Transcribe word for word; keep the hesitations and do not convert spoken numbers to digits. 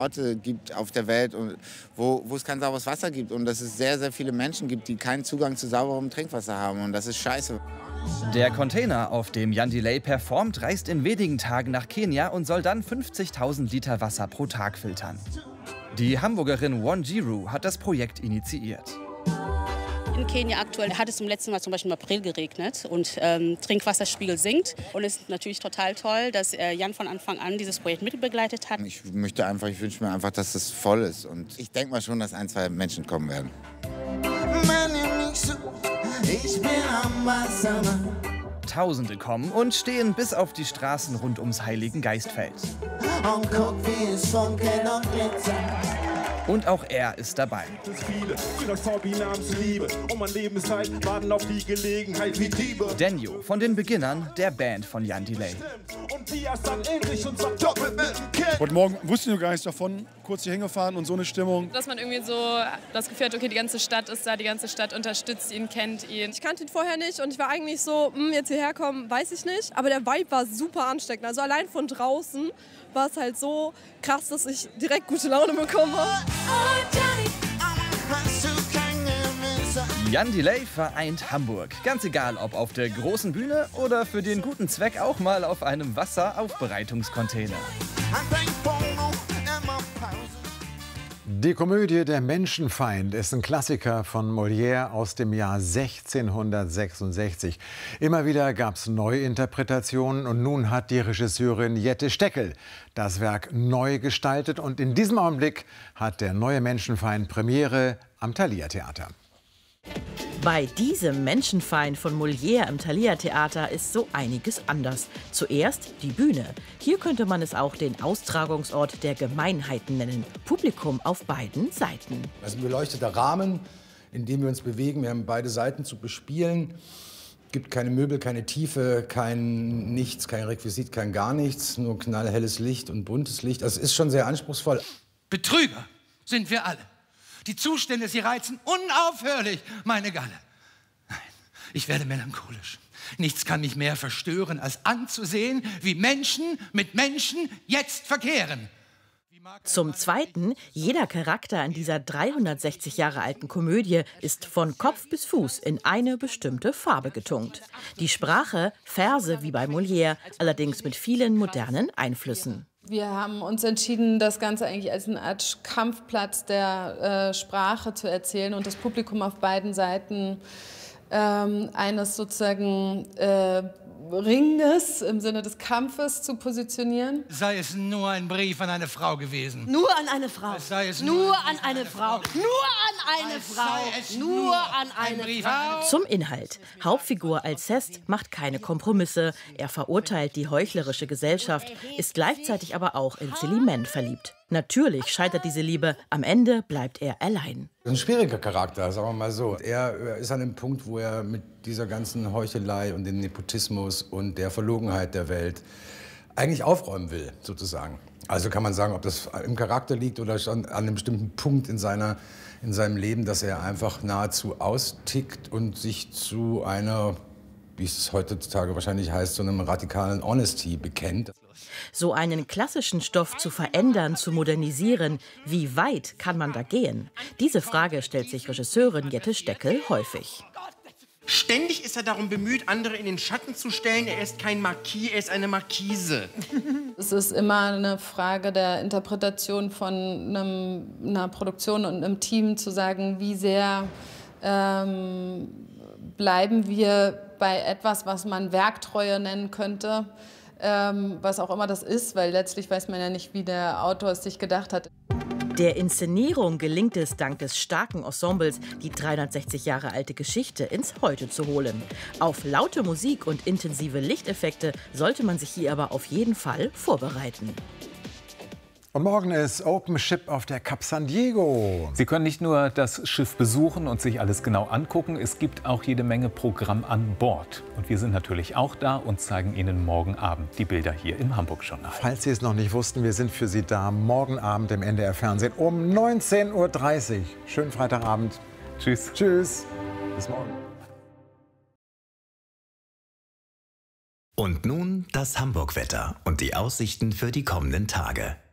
Orte gibt auf der Welt, und wo, wo es kein sauberes Wasser gibt und dass es sehr, sehr viele Menschen gibt, die keinen Zugang zu sauberem Trinkwasser haben, und das ist scheiße. Der Container, auf dem Jan Delay performt, reist in wenigen Tagen nach Kenia und soll dann fünfzigtausend Liter Wasser pro Tag filtern. Die Hamburgerin Wanjiru hat das Projekt initiiert. In Kenia aktuell hat es zum letzten Mal zum Beispiel im April geregnet und ähm, Trinkwasserspiegel sinkt. Und es ist natürlich total toll, dass äh, Jan von Anfang an dieses Projekt mitbegleitet hat. Ich möchte einfach, ich wünsche mir einfach, dass es voll ist. Und ich denke mal schon, dass ein, zwei Menschen kommen werden. Ich bin Ambassador. Tausende kommen und stehen bis auf die Straßen rund ums Heiligen Geistfeld. Und guck, wie es funkelt und glitzert. Und auch er ist dabei. Denjo von den Beginnern der Band von Jan Delay. Heute Morgen wusste ich noch gar nichts davon, kurz hier hingefahren und so eine Stimmung. Dass man irgendwie so das Gefühl hat, okay, die ganze Stadt ist da, die ganze Stadt unterstützt ihn, kennt ihn. Ich kannte ihn vorher nicht und ich war eigentlich so, hm, jetzt hierher kommen, weiß ich nicht. Aber der Vibe war super ansteckend. Also allein von draußen war es halt so krass, dass ich direkt gute Laune bekommen habe. Jan Delay vereint Hamburg. Ganz egal, ob auf der großen Bühne oder für den guten Zweck auch mal auf einem Wasseraufbereitungscontainer. Die Komödie Der Menschenfeind ist ein Klassiker von Molière aus dem Jahr sechzehnhundertsechsundsechzig. Immer wieder gab es Neuinterpretationen und nun hat die Regisseurin Jette Steckel das Werk neu gestaltet und in diesem Augenblick hat der neue Menschenfeind Premiere am Thalia Theater. Bei diesem Menschenfeind von Molière im Thalia Theater ist so einiges anders. Zuerst die Bühne. Hier könnte man es auch den Austragungsort der Gemeinheiten nennen. Publikum auf beiden Seiten. Das ist ein beleuchteter Rahmen, in dem wir uns bewegen. Wir haben beide Seiten zu bespielen. Es gibt keine Möbel, keine Tiefe, kein Nichts, kein Requisit, kein gar nichts. Nur knallhelles Licht und buntes Licht. Das ist schon sehr anspruchsvoll. Betrüger sind wir alle. Die Zustände, sie reizen unaufhörlich meine Galle. Nein, ich werde melancholisch. Nichts kann mich mehr verstören, als anzusehen, wie Menschen mit Menschen jetzt verkehren. Zum Zweiten, jeder Charakter in dieser dreihundertsechzig Jahre alten Komödie ist von Kopf bis Fuß in eine bestimmte Farbe getunkt. Die Sprache, Verse wie bei Molière, allerdings mit vielen modernen Einflüssen. Wir haben uns entschieden, das Ganze eigentlich als eine Art Kampfplatz der äh, Sprache zu erzählen und das Publikum auf beiden Seiten ähm, eines sozusagen äh, Ringes im Sinne des Kampfes zu positionieren. Sei es nur ein Brief an eine Frau gewesen. Nur an eine Frau. Sei es nur, nur an eine, eine Frau. Frau. Nur an eine Frau. Nur, nur an eine ein Frau. Zum Inhalt. Hauptfigur Alceste macht keine Kompromisse. Er verurteilt die heuchlerische Gesellschaft, ist gleichzeitig aber auch in Célimène verliebt. Natürlich scheitert diese Liebe. Am Ende bleibt er allein. Ein schwieriger Charakter, sagen wir mal so. Er ist an einem Punkt, wo er mit dieser ganzen Heuchelei und dem Nepotismus und der Verlogenheit der Welt eigentlich aufräumen will, sozusagen. Also kann man sagen, ob das im Charakter liegt oder schon an einem bestimmten Punkt in, seiner, in seinem Leben, dass er einfach nahezu austickt und sich zu einer, wie es heutzutage wahrscheinlich heißt, zu einem radikalen Honesty bekennt. So einen klassischen Stoff zu verändern, zu modernisieren, wie weit kann man da gehen? Diese Frage stellt sich Regisseurin Jette Steckel häufig. Ständig ist er darum bemüht, andere in den Schatten zu stellen. Er ist kein Marquis, er ist eine Marquise. Es ist immer eine Frage der Interpretation von einem, einer Produktion und einem Team, zu sagen, wie sehr ähm, bleiben wir bei etwas, was man Werktreue nennen könnte. Ähm, was auch immer das ist, weil letztlich weiß man ja nicht, wie der Autor es sich gedacht hat. Der Inszenierung gelingt es dank des starken Ensembles, die dreihundertsechzig Jahre alte Geschichte ins Heute zu holen. Auf laute Musik und intensive Lichteffekte sollte man sich hier aber auf jeden Fall vorbereiten. Und morgen ist Open Ship auf der Cap San Diego. Sie können nicht nur das Schiff besuchen und sich alles genau angucken, es gibt auch jede Menge Programm an Bord. Und wir sind natürlich auch da und zeigen Ihnen morgen Abend die Bilder hier im Hamburg-Journal. Falls Sie es noch nicht wussten, wir sind für Sie da morgen Abend im N D R-Fernsehen um neunzehn Uhr dreißig. Schönen Freitagabend. Tschüss. Tschüss. Bis morgen. Und nun das Hamburg-Wetter und die Aussichten für die kommenden Tage.